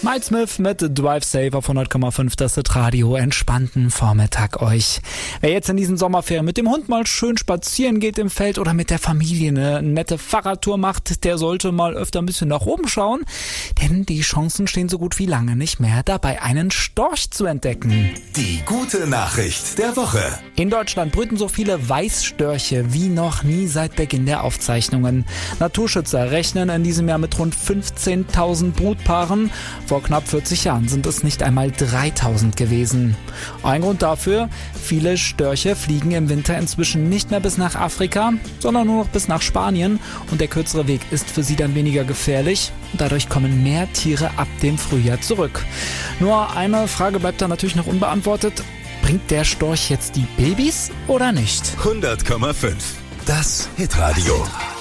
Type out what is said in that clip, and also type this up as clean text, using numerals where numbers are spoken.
Mike Smith mit Drive Safe auf 100,5, das Radio. Entspannten Vormittag euch. Wer jetzt in diesen Sommerferien mit dem Hund mal schön spazieren geht im Feld oder mit der Familie eine nette Fahrradtour macht, der sollte mal öfter ein bisschen nach oben schauen, denn die Chancen stehen so gut wie lange nicht mehr dabei, einen Storch zu entdecken. Die gute Nachricht der Woche. In Deutschland brüten so viele Weißstörche wie noch nie seit Beginn der Aufzeichnungen. Naturschützer rechnen in diesem Jahr mit rund 15.000 Brutpaaren. Vor knapp 40 Jahren sind es nicht einmal 3.000 gewesen. Ein Grund dafür: viele Störche fliegen im Winter inzwischen nicht mehr bis nach Afrika, sondern nur noch bis nach Spanien. Und der kürzere Weg ist für sie dann weniger gefährlich. Dadurch kommen mehr Tiere ab dem Frühjahr zurück. Nur eine Frage bleibt da natürlich noch unbeantwortet. Bringt der Storch jetzt die Babys oder nicht? 100,5. Das Hitradio.